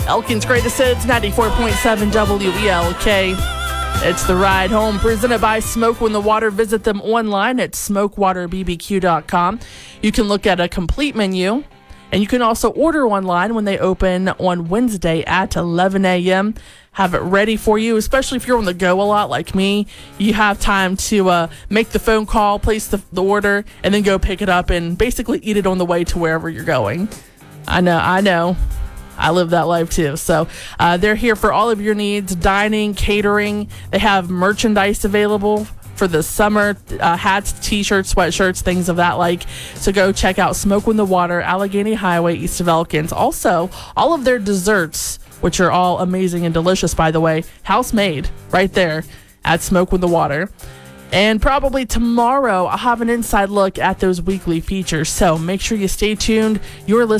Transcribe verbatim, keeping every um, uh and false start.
Elkin's Greatest Hits, ninety-four point seven W E L K. It's The Ride Home, presented by Smoke When the Water. Visit them online at smoke water b b q dot com. You can look at a complete menu, and you can also order online when they open on Wednesday at eleven a.m. Have it ready for you, especially if you're on the go a lot like me. You have time to uh, make the phone call, place the, the order, and then go pick it up and basically eat it on the way to wherever you're going. I know, I know. I live that life too. So uh, they're here for all of your needs, dining, catering. They have merchandise available for the summer, uh, hats, t-shirts, sweatshirts, things of that like. So go check out Smoke When the Water, Allegheny Highway, east of Elkins. Also, all of their desserts, which are all amazing and delicious, by the way, house made right there at Smoke When the Water. And probably tomorrow, I'll have an inside look at those weekly features. So make sure you stay tuned. You're listening